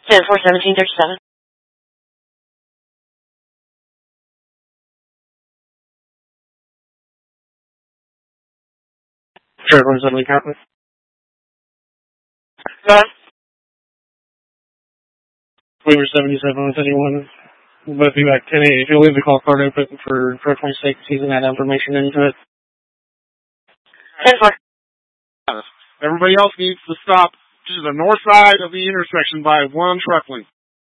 10-4-17-37. Sure, everyone's on the account. Weaver 77 with anyone. We'll both be back 10 8. If you'll leave the call card open for 26, he can add information into it. 10-4. Everybody else needs to stop to the north side of the intersection by one truck length.